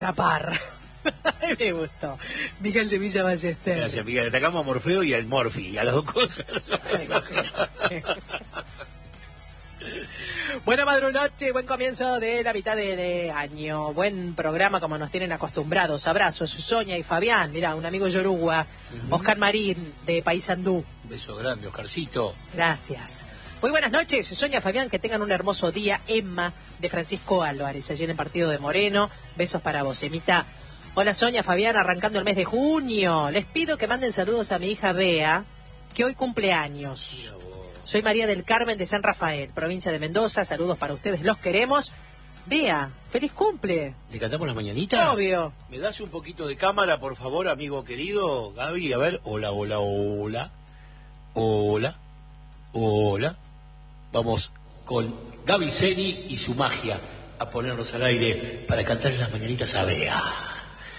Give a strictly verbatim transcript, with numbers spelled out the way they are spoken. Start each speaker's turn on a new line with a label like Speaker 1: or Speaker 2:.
Speaker 1: La Parra. Me gustó. Miguel de Villa Ballester.
Speaker 2: Gracias, Miguel. Atacamos a Morfeo y al Morphy, a las dos cosas.
Speaker 1: Buena madrugada, buen comienzo de la mitad de, de año. Buen programa como nos tienen acostumbrados. Abrazos, Sonia y Fabián. Mirá, un amigo Yoruba. Uh-huh. Oscar Marín, de Paysandú.
Speaker 2: Un beso grande, Oscarcito.
Speaker 1: Gracias. Muy buenas noches, Sonia, Fabián, que tengan un hermoso día. Emma, de Francisco Álvarez, allí en el partido de Moreno. Besos para vos, Emita. Hola, Sonia, Fabián, arrancando el mes de junio. Les pido que manden saludos a mi hija Bea, que hoy cumple años. Soy María del Carmen de San Rafael, provincia de Mendoza. Saludos para ustedes, los queremos. Bea, feliz cumple.
Speaker 2: ¿Le cantamos las mañanitas?
Speaker 1: Obvio.
Speaker 2: ¿Me das un poquito de cámara, por favor, amigo querido? Gaby, a ver. Hola, hola, hola. Hola. Hola. Vamos con Gaby Zeni y su magia a ponernos al aire para cantarle las mañanitas a Bea.